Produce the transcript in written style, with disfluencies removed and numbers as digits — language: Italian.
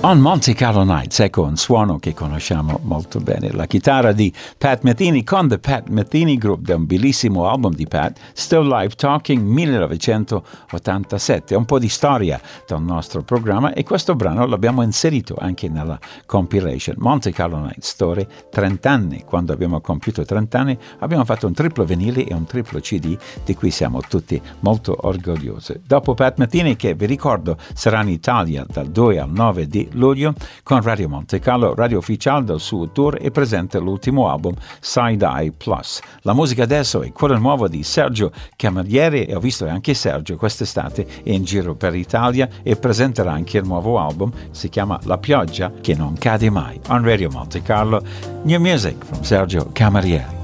On Monte Carlo Nights, ecco un suono che conosciamo molto bene, la chitarra di Pat Metheny con The Pat Metheny Group, da un bellissimo album di Pat, Still Live Talking 1987, un po' di storia del nostro programma, e questo brano l'abbiamo inserito anche nella compilation Monte Carlo Nights Story 30 anni. Quando abbiamo compiuto 30 anni abbiamo fatto un triplo vinile e un triplo CD di cui siamo tutti molto orgogliosi. Dopo Pat Metheny, che vi ricordo sarà in Italia dal 2 al 9 di luglio con Radio Monte Carlo, radio ufficiale del suo tour, e presenta l'ultimo album Side Eye Plus. La musica adesso è quella nuova di Sergio Camerieri, e ho visto anche Sergio quest'estate in giro per l'Italia e presenterà anche il nuovo album, si chiama La pioggia che non cade mai. On Radio Monte Carlo, new music from Sergio Camerieri.